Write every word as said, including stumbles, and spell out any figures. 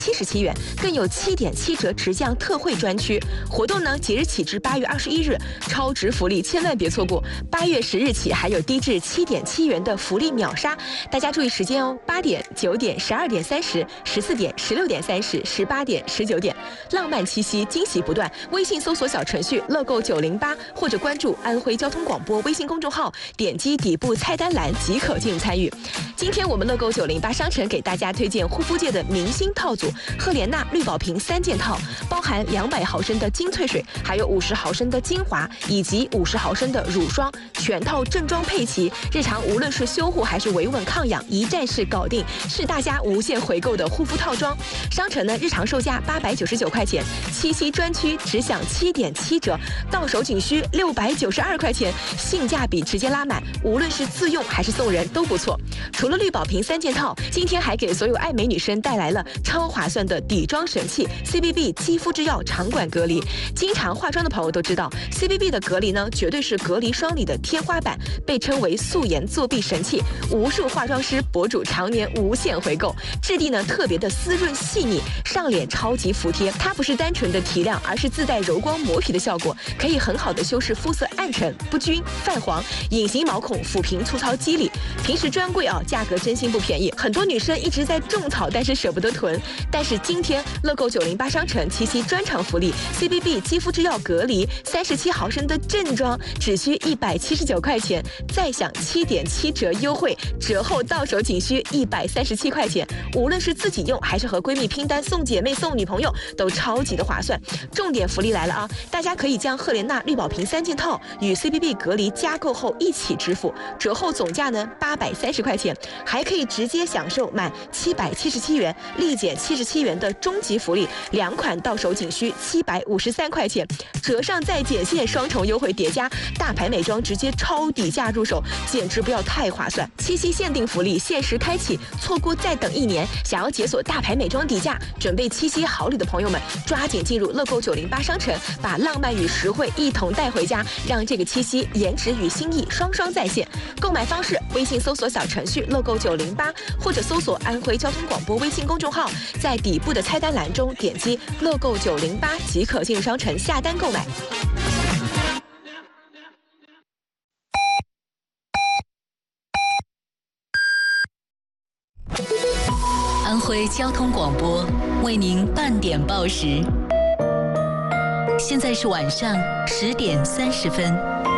七十七元，更有七点七折直降特惠专区活动呢，即日起至八月二十一日，超值福利千万别错过。八月十日起还有低至七点七元的福利秒杀，大家注意时间哦，八点、九点、十二点三十、十四点、十六点三十、十八点、十九点，浪漫七夕，惊喜不断。微信搜索小程序乐购九零八，或者关注安徽交通广播微信公众号，点击底部菜单栏即可进入参与。今天我们乐购九零八商城给大家推荐护肤界的明星套组。赫莲娜绿宝瓶三件套，包含两百毫升的精萃水，还有五十毫升的精华，以及五十毫升的乳霜，全套正装配齐，日常无论是修护还是维稳抗氧，一站式搞定，是大家无限回购的护肤套装。商城呢，日常售价八百九十九块钱，七夕专区只享七点七折，到手仅需六百九十二块钱，性价比直接拉满，无论是自用还是送人都不错。除了绿宝瓶三件套，今天还给所有爱美女生带来了超划算的底妆神器 C B B 肌肤之钥场馆隔离。经常化妆的朋友都知道 C B B 的隔离呢，绝对是隔离霜里的天花板，被称为素颜作弊神器，无数化妆师博主常年无限回购。质地呢特别的丝润细腻，上脸超级服帖。它不是单纯的提亮，而是自带柔光磨皮的效果，可以很好的修饰肤色暗沉、不均、泛黄、隐形毛孔，抚平粗糙肌理。平时专柜啊，价格真心不便宜，很多女生一直在种草，但是舍不得囤。但是今天乐购九零八商城七夕专场福利 C B B 肌肤之钥隔离三十七毫升的正装，只需一百七十九块钱，再享七点七折优惠，折后到手仅需一百三十七块钱。无论是自己用还是和闺蜜拼单送姐妹送女朋友，都超级的划算。重点福利来了啊！大家可以将赫莲娜绿宝瓶三件套与 C B B 隔离加购后一起支付，折后总价呢八百三十块钱，还可以直接享受满七百七十七元立减七十七元的终极福利，两款到手仅需七百五十三块钱，折上再减线，双重优惠叠加，大牌美妆直接超底价入手，简直不要太划算！七夕限定福利限时开启，错过再等一年。想要解锁大牌美妆底价，准备七夕好礼的朋友们，抓紧进入乐购九零八商城，把浪漫与实惠一同带回家，让这个七夕颜值与心意双双在线。购买方式：微信搜索小程序乐购九零八，或者搜索安徽交通广播微信公众号，在底部的菜单栏中点击乐购九零八即可进入商城下单购买。 安徽交通广播为您半点报时，现在是晚上十点三十分。